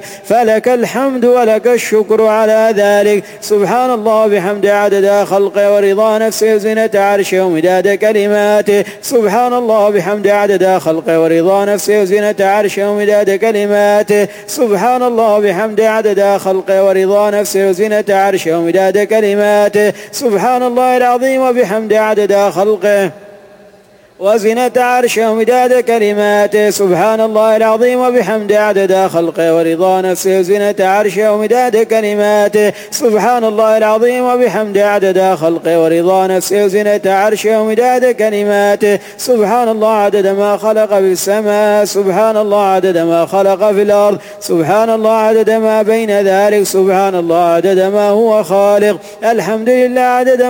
فلك الحمد ولك الشكر على ذلك. سبحان الله بحمده عدد خلقه ورضا نفسه وزنة عرشه ومداد كلماته. سبحان الله بحمده عدد خلقه ورضا نفسه وزنة عرشه ومداد كلماته. سبحان الله بحمده عدد خلقه ورضا نفسه وزنة عرشه ومداد كلماته. سبحان الله العظيم وبحمده عدد خلقه وزنة عرشه ومداد كلماته. سبحان الله العظيم وبحمده عدد خلقه ورضا نفسه وزنة عرشه ومداد كلماته. سبحان الله العظيم وبحمده عدد خلقه ورضا نفسه وزنة عرشه ومداد كلماته. سبحان الله عدد ما خلق في السماء. سبحان الله عدد ما خلق في الأرض. سبحان الله عدد ما بين ذلك. سبحان الله عدد ما هو خالق. الحمد لله عدد